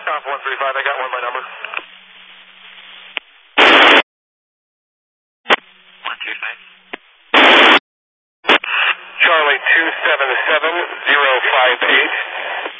Alpha 135, I got one, my number. 125. Charlie 277058.